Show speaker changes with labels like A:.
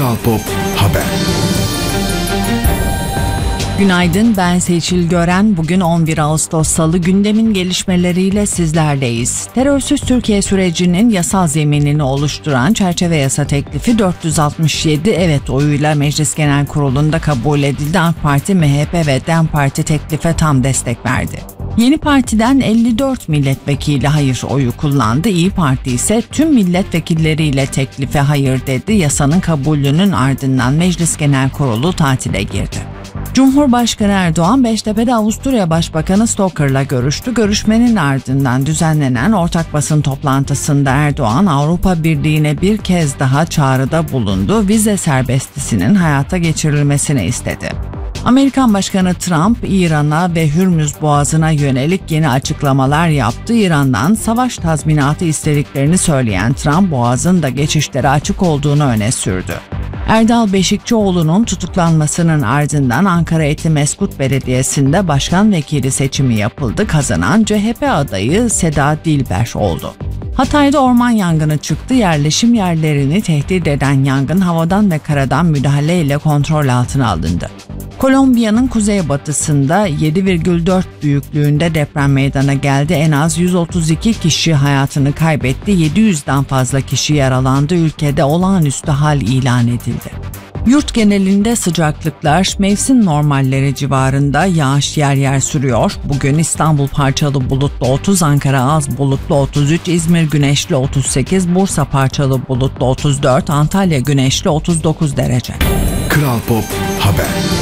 A: Kral Pop Haber.
B: Günaydın, ben Seçil Gören. Bugün 11 Ağustos Salı, gündemin gelişmeleriyle sizlerleyiz. Terörsüz Türkiye sürecinin yasal zeminini oluşturan çerçeve yasa teklifi 467 evet oyuyla Meclis Genel Kurulu'nda kabul edildi. AK Parti, MHP ve DEM Parti teklife tam destek verdi. Yeni Parti'den 54 milletvekili hayır oyu kullandı. İyi Parti ise tüm milletvekilleriyle teklife hayır dedi. Yasanın kabulünün ardından Meclis Genel Kurulu tatile girdi. Cumhurbaşkanı Erdoğan, Beştepe'de Avusturya Başbakanı Stocker'la görüştü. Görüşmenin ardından düzenlenen ortak basın toplantısında Erdoğan, Avrupa Birliği'ne bir kez daha çağrıda bulundu. Vize serbestisinin hayata geçirilmesini istedi. Amerikan Başkanı Trump, İran'a ve Hürmüz Boğazı'na yönelik yeni açıklamalar yaptı. İran'dan savaş tazminatı istediklerini söyleyen Trump, Boğaz'ın da geçişlere açık olduğunu öne sürdü. Erdal Beşikçioğlu'nun tutuklanmasının ardından Ankara Etimeskut Belediyesi'nde başkan vekili seçimi yapıldı. Kazanan CHP adayı Seda Dilber oldu. Hatay'da orman yangını çıktı. Yerleşim yerlerini tehdit eden yangın havadan ve karadan müdahaleyle kontrol altına alındı. Kolombiya'nın kuzeybatısında 7,4 büyüklüğünde deprem meydana geldi. En az 132 kişi hayatını kaybetti. 700'den fazla kişi yaralandı. Ülkede olağanüstü hal ilan edildi. Yurt genelinde sıcaklıklar mevsim normalleri civarında, yağış yer yer sürüyor. Bugün İstanbul parçalı bulutlu 30, Ankara az bulutlu 33, İzmir güneşli 38, Bursa parçalı bulutlu 34, Antalya güneşli 39 derece.
A: Kral Pop Haber.